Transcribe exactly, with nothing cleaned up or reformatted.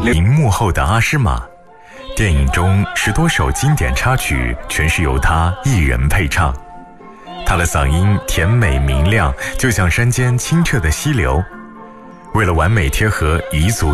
荧幕后的阿诗玛，电影中十多首经典插曲全是由他一人配唱。他的嗓音甜美明亮，就像山间清澈的溪流。为了完美贴合彝族